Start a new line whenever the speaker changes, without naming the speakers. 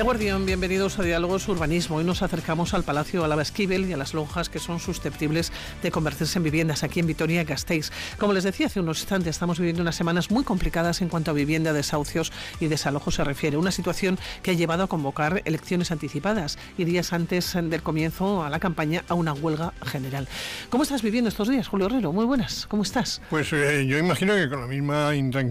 Eguardión, bienvenidos a Diálogos Urbanismo. Hoy nos acercamos al Palacio Álava Esquivel y a las lonjas que son susceptibles de convertirse en viviendas aquí en Vitoria-Gasteiz. Como les decía hace unos instantes, estamos viviendo unas semanas muy complicadas en cuanto a vivienda, desahucios y desalojos se refiere. Una situación que ha llevado a convocar elecciones anticipadas y días antes del comienzo a la campaña a una huelga general. ¿Cómo estás viviendo estos días, Julio Herrero? Muy buenas, ¿cómo estás?
Pues yo imagino que con la misma intranquilidad